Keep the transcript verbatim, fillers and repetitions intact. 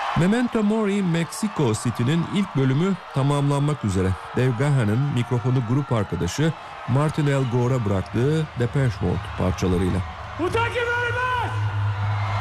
Memento Mori, Mexico City'nin ilk bölümü tamamlanmak üzere. Dave Gahan'ın mikrofonu grup arkadaşı Martin L. Gore'a bıraktığı Depeche Mode parçalarıyla. Well, thank you